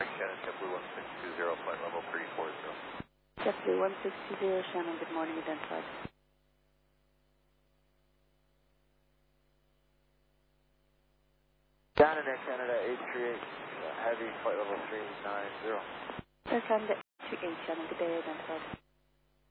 Shannon, JetBlue 1620, flight level 340. JetBlue 1620, Shannon, good morning, identified. Shannon, Air Canada 838, heavy, flight level 390. Air Canada 838, Shannon, good day, identified.